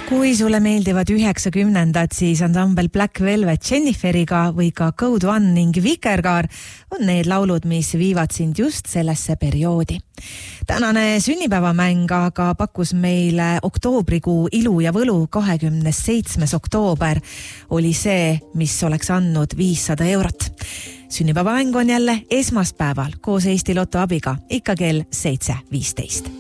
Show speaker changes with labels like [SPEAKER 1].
[SPEAKER 1] Kui sulle meeldivad 90-ndad, siis ansambel Black Velvet Jenniferiga või ka Code One ning Vikerkaar on need laulud, mis viivad sind just sellesse perioodi. Tänane sünnipäevamäng aga pakkus meile oktoobrikuu ilu ja võlu. 27. oktoober oli see, mis oleks andnud 500 eurot. Sünnipäevamäng on jälle esmaspäeval koos Eesti Lotto abiga, ikka kell 7:15.